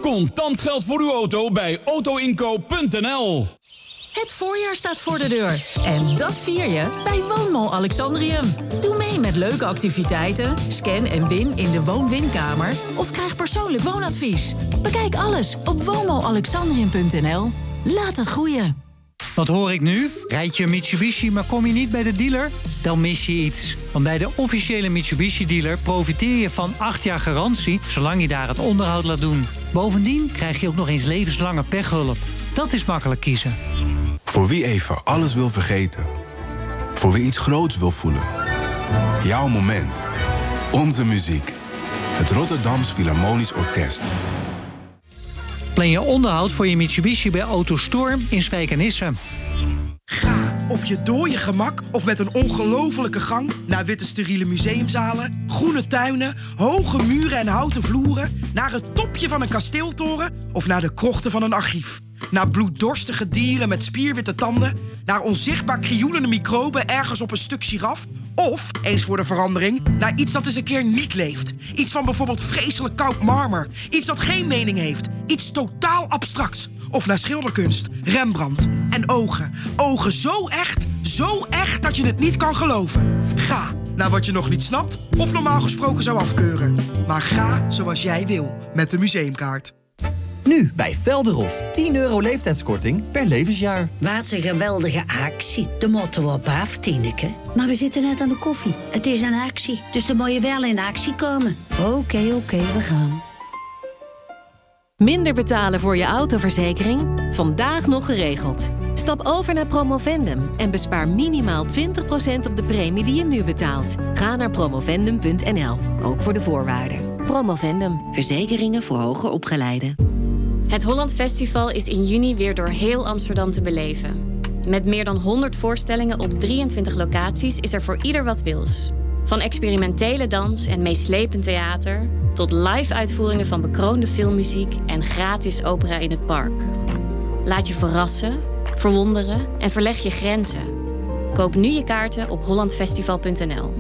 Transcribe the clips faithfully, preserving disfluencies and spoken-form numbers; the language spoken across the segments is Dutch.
Contant geld voor uw auto bij autoinkoop punt n l. Het voorjaar staat voor de deur. En dat vier je bij Woonmall Alexandrium. Doe mee met leuke activiteiten, scan en win in de woon-winkamer of krijg persoonlijk woonadvies. Bekijk alles op woonmall alexandrium punt n l. Laat het groeien. Wat hoor ik nu? Rijd je een Mitsubishi, maar kom je niet bij de dealer? Dan mis je iets. Want bij de officiële Mitsubishi-dealer profiteer je van acht jaar garantie, zolang je daar het onderhoud laat doen. Bovendien krijg je ook nog eens levenslange pechhulp. Dat is makkelijk kiezen. Voor wie even alles wil vergeten. Voor wie iets groots wil voelen. Jouw moment. Onze muziek. Het Rotterdams Philharmonisch Orkest. Plan je onderhoud voor je Mitsubishi bij AutoStore in Spijkenisse. Ga op je dooie gemak of met een ongelofelijke gang naar witte steriele museumzalen, groene tuinen, hoge muren en houten vloeren, naar het topje van een kasteeltoren of naar de krochten van een archief. Naar bloeddorstige dieren met spierwitte tanden, naar onzichtbaar krioelende microben ergens op een stuk giraf, of, eens voor de verandering, naar iets dat eens een keer niet leeft. Iets van bijvoorbeeld vreselijk koud marmer, iets dat geen mening heeft, iets totaal abstracts. Of naar schilderkunst, Rembrandt en ogen. Ogen zo echt, zo echt dat je het niet kan geloven. Ga naar wat je nog niet snapt of normaal gesproken zou afkeuren. Maar ga zoals jij wil met de museumkaart. Nu bij Velderhof. tien euro leeftijdskorting per levensjaar. Wat een geweldige actie. De moeten we op af, Tineke. Maar we zitten net aan de koffie. Het is een actie, dus dan moet je wel in actie komen. Oké, okay, oké, okay, we gaan. Minder betalen voor je autoverzekering? Vandaag nog geregeld. Stap over naar Promovendum en bespaar minimaal twintig procent op de premie die je nu betaalt. Ga naar promovendum punt n l, ook voor de voorwaarden. Promovendum, verzekeringen voor hoger opgeleiden. Het Holland Festival is in juni weer door heel Amsterdam te beleven. Met meer dan honderd voorstellingen op drieëntwintig locaties is er voor ieder wat wils. Van experimentele dans en meeslepend theater tot live-uitvoeringen van bekroonde filmmuziek en gratis opera in het park. Laat je verrassen, verwonderen en verleg je grenzen. Koop nu je kaarten op holland festival punt n l.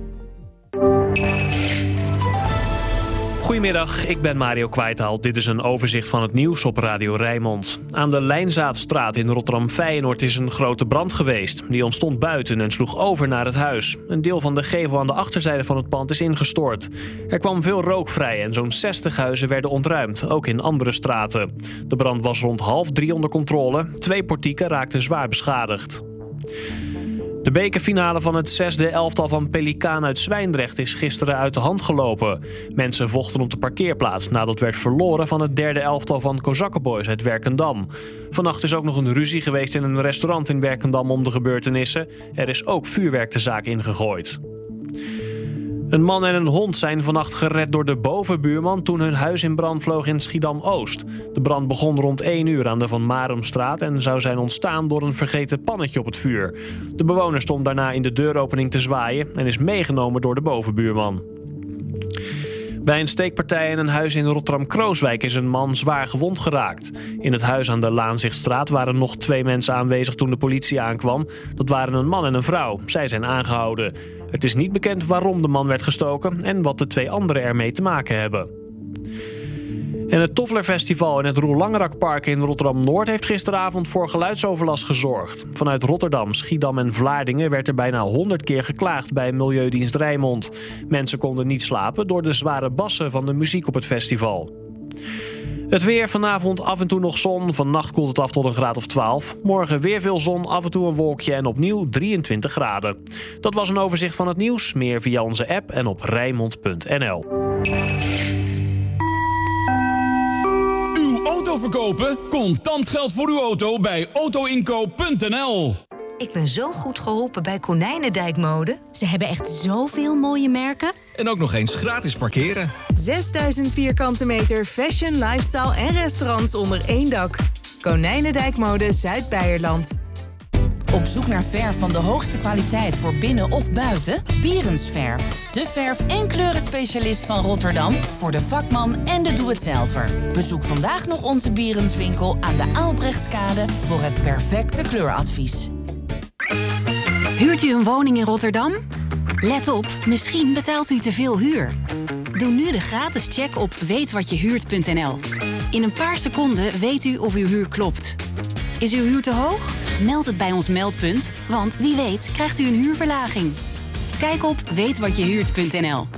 Goedemiddag, ik ben Mario Kwijtaal. Dit is een overzicht van het nieuws op Radio Rijnmond. Aan de Lijnzaadstraat in Rotterdam-Feyenoord is een grote brand geweest. Die ontstond buiten en sloeg over naar het huis. Een deel van de gevel aan de achterzijde van het pand is ingestort. Er kwam veel rook vrij en zo'n zestig huizen werden ontruimd, ook in andere straten. De brand was rond half drie onder controle. Twee portieken raakten zwaar beschadigd. De bekerfinale van het zesde elftal van Pelikaan uit Zwijndrecht is gisteren uit de hand gelopen. Mensen vochten op de parkeerplaats nadat werd verloren van het derde elftal van Kozakkenboys uit Werkendam. Vannacht is ook nog een ruzie geweest in een restaurant in Werkendam om de gebeurtenissen. Er is ook vuurwerk de zaak ingegooid. Een man en een hond zijn vannacht gered door de bovenbuurman toen hun huis in brand vloog in Schiedam-Oost. De brand begon rond één uur aan de Van Marumstraat en zou zijn ontstaan door een vergeten pannetje op het vuur. De bewoner stond daarna in de deuropening te zwaaien en is meegenomen door de bovenbuurman. Bij een steekpartij in een huis in Rotterdam-Krooswijk is een man zwaar gewond geraakt. In het huis aan de Laanzichtstraat waren nog twee mensen aanwezig toen de politie aankwam. Dat waren een man en een vrouw. Zij zijn aangehouden. Het is niet bekend waarom de man werd gestoken en wat de twee anderen ermee te maken hebben. En het Tofflerfestival in het Roel Langerakpark in Rotterdam-Noord heeft gisteravond voor geluidsoverlast gezorgd. Vanuit Rotterdam, Schiedam en Vlaardingen werd er bijna honderd keer geklaagd bij Milieudienst Rijnmond. Mensen konden niet slapen door de zware bassen van de muziek op het festival. Het weer, vanavond af en toe nog zon. Vannacht koelt het af tot een graad of twaalf. Morgen weer veel zon, af en toe een wolkje en opnieuw drieëntwintig graden. Dat was een overzicht van het nieuws. Meer via onze app en op rijnmond punt n l. Uw auto verkopen? Contant geld voor uw auto bij autoinkoop punt n l. Ik ben zo goed geholpen bij Konijnendijkmode. Ze hebben echt zoveel mooie merken. En ook nog eens gratis parkeren. zesduizend vierkante meter fashion, lifestyle en restaurants onder één dak. Konijnendijkmode Zuid-Beierland. Op zoek naar verf van de hoogste kwaliteit voor binnen of buiten? Bierensverf. De verf- en kleurenspecialist van Rotterdam voor de vakman en de doe-het-zelver. Bezoek vandaag nog onze Bierenswinkel aan de Aalbrechtskade voor het perfecte kleuradvies. Huurt u een woning in Rotterdam? Let op, misschien betaalt u te veel huur. Doe nu de gratis check op weet wat je huurt punt n l. In een paar seconden weet u of uw huur klopt. Is uw huur te hoog? Meld het bij ons meldpunt, want wie weet krijgt u een huurverlaging. Kijk op weet wat je huurt punt n l.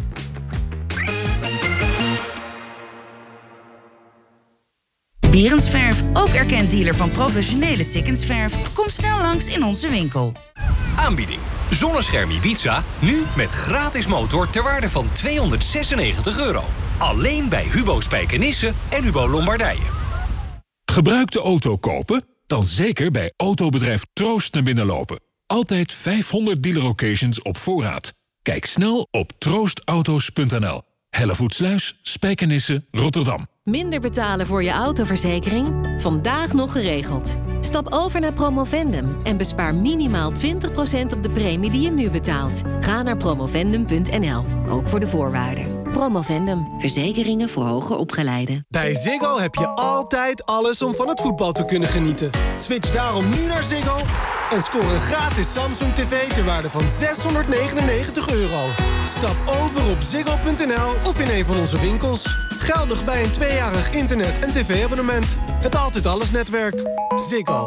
Berensverf, ook erkend dealer van professionele Sikkensverf. Kom snel langs in onze winkel. Aanbieding. Zonnescherm Ibiza, nu met gratis motor ter waarde van tweehonderdzesennegentig euro. Alleen bij Hubo Spijkenisse en Hubo Lombardije. Gebruikte auto kopen? Dan zeker bij autobedrijf Troost naar binnen lopen. Altijd vijfhonderd dealer locations op voorraad. Kijk snel op troostauto's punt n l. Hellevoetsluis, Spijkenisse, Rotterdam. Minder betalen voor je autoverzekering? Vandaag nog geregeld. Stap over naar Promovendum en bespaar minimaal twintig procent op de premie die je nu betaalt. Ga naar promovendum punt n l, ook voor de voorwaarden. Promovendum, verzekeringen voor hoger opgeleiden. Bij Ziggo heb je altijd alles om van het voetbal te kunnen genieten. Switch daarom nu naar Ziggo en scoor een gratis Samsung tv ter waarde van zeshonderdnegenennegentig euro. Stap over op ziggo punt n l of in een van onze winkels. Geldig bij een tweejarig internet- en tv-abonnement. Het Altijd Alles netwerk. Ziggo.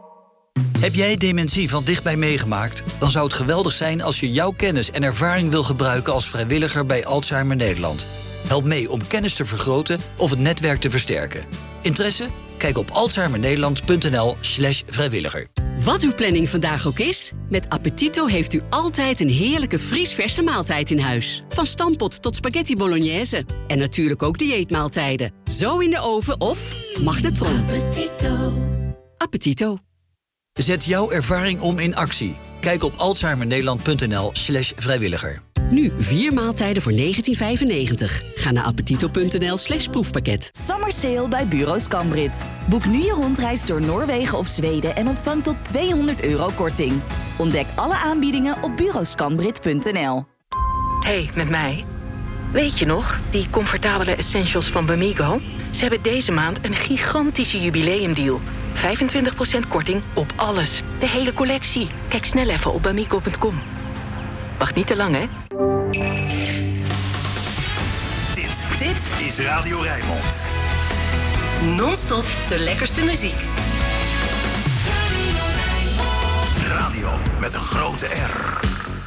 Heb jij dementie van dichtbij meegemaakt? Dan zou het geweldig zijn als je jouw kennis en ervaring wil gebruiken als vrijwilliger bij Alzheimer Nederland. Help mee om kennis te vergroten of het netwerk te versterken. Interesse? Kijk op alzheimernederland punt n l slash vrijwilliger. Wat uw planning vandaag ook is, met Appetito heeft u altijd een heerlijke vriesverse maaltijd in huis. Van stampot tot spaghetti bolognese. En natuurlijk ook dieetmaaltijden. Zo in de oven of magnetron. Appetito. Appetito. Zet jouw ervaring om in actie. Kijk op alzheimernederland punt n l slash vrijwilliger. Nu vier maaltijden voor negentien vijfennegentig. Ga naar appetito punt n l slash proefpakket. Summer sale bij Bureau Scambrit. Boek nu je rondreis door Noorwegen of Zweden en ontvang tot tweehonderd euro korting. Ontdek alle aanbiedingen op bureau scambrit punt n l. Hey, met mij. Weet je nog, die comfortabele essentials van Bamigo? Ze hebben deze maand een gigantische jubileumdeal. vijfentwintig procent korting op alles. De hele collectie. Kijk snel even op bamigo punt com. Wacht niet te lang, hè? Dit, dit is Radio Rijnmond. Non-stop de lekkerste muziek. Radio met een grote R.